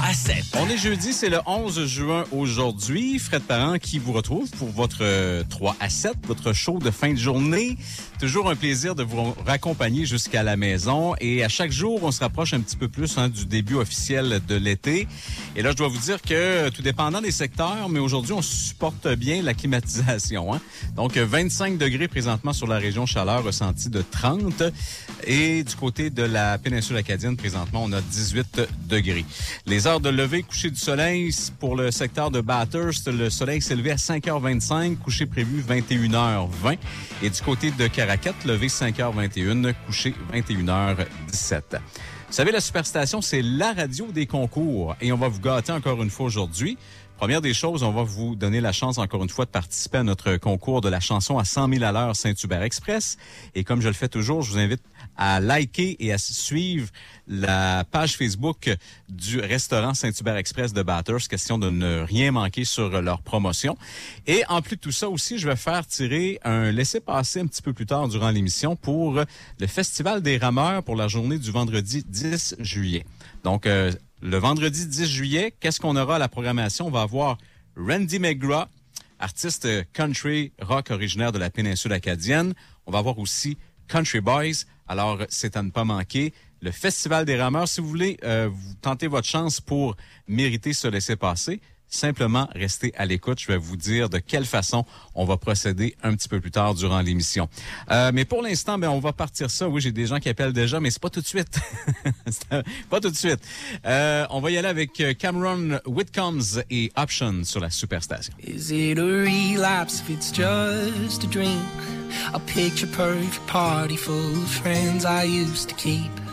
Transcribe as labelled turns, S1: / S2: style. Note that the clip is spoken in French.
S1: à 7.
S2: On est jeudi, c'est le 11 juin aujourd'hui. Fred Parent qui vous retrouve pour votre 3 à 7, votre show de fin de journée. Toujours un plaisir de vous raccompagner jusqu'à la maison. Et à chaque jour, on se rapproche un petit peu plus du début officiel de l'été. Et là, je dois vous dire que tout dépendant des secteurs, mais aujourd'hui, on supporte bien la climatisation. Donc, 25 degrés présentement sur la région chaleur, ressenti de 30. Et du côté de la péninsule acadienne, présentement, on a 18 degrés. Les heures de lever, coucher du soleil, pour le secteur de Bathurst, le soleil s'est levé à 5h25, coucher prévu 21h20. Et du côté de Caracat, levé 5h21, coucher 21h17. Vous savez, la Superstation, c'est la radio des concours. Et on va vous gâter encore une fois aujourd'hui. Première des choses, on va vous donner la chance, encore une fois, de participer à notre concours de la chanson à 100 000 à l'heure Saint-Hubert Express. Et comme je le fais toujours, je vous invite à liker et à suivre la page Facebook du restaurant Saint-Hubert Express de Bathurst, question de ne rien manquer sur leur promotion. Et en plus de tout ça aussi, je vais faire tirer un laissez-passer un petit peu plus tard durant l'émission pour le Festival des rameurs pour la journée du vendredi 10 juillet. Donc, le vendredi 10 juillet, qu'est-ce qu'on aura à la programmation? On va avoir Randy McGraw, artiste country rock originaire de la péninsule acadienne. On va avoir aussi Country Boys. Alors, c'est à ne pas manquer. Le Festival des rameurs, si vous voulez vous tenter votre chance pour mériter ce laissez-passer, simplement restez à l'écoute. Je vais vous dire de quelle façon on va procéder un petit peu plus tard durant l'émission. Mais pour l'instant, on va partir ça. Oui, j'ai des gens qui appellent déjà, mais c'est pas tout de suite. Pas tout de suite. On va y aller avec Cameron Whitcombs et Option sur la Superstation.
S1: Is it a relapse if it's just a drink? A picture perfect party full of friends I used to keep.